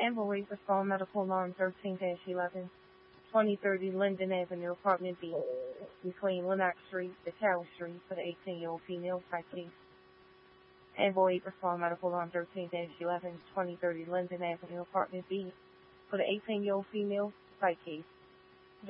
Ambulate for Fall Medical Alarm 13-11, 2030 Linden Avenue, Apartment B, between Lennox Street and Tower Street for the 18-year-old female site case. Ambulate for Fall Medical Alarm 13-11, 2030 Linden Avenue, Apartment B, for the 18-year-old female site case.